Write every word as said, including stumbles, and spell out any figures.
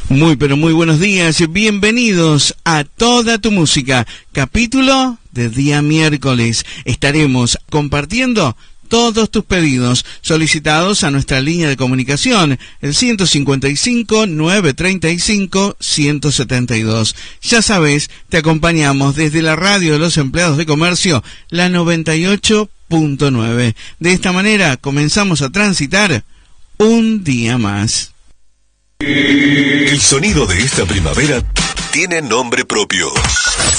Muy pero muy buenos días, bienvenidos a Toda tu Música, capítulo de día miércoles. Estaremos compartiendo todos tus pedidos solicitados a nuestra línea de comunicación, el ciento cincuenta y cinco, novecientos treinta y cinco, ciento setenta y dos. Ya sabes, te acompañamos desde la radio de los empleados de comercio, la noventa y ocho punto nueve. De esta manera comenzamos a transitar un día más. El sonido de esta primavera tiene nombre propio.